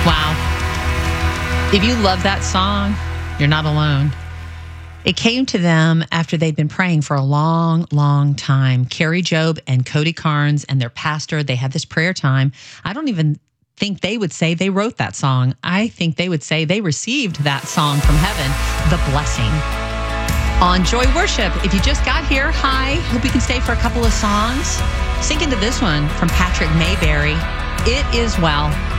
Wow. If you love that song, you're not alone. It came to them after they'd been praying for a long, long time. Carrie Job and Cody Carnes and their pastor, they had this prayer time. I don't even think they would say they wrote that song. I think they would say they received that song from heaven, The Blessing. On Joy Worship, if you just got here, hi. Hope you can stay for a couple of songs. Sink into this one from Patrick Mayberry. It is well.